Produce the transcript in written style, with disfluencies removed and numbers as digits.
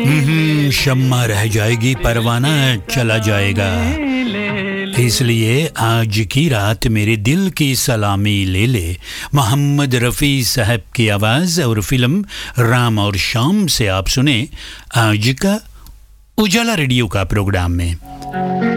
शम्मा रह जाएगी, परवाना चला जाएगा। इसलिए आज की रात मेरे दिल की सलामी ले ले। मोहम्मद रफ़ी साहब की आवाज़ और फिल्म राम और शाम से आप सुने आज का उजाला रेडियो का प्रोग्राम में।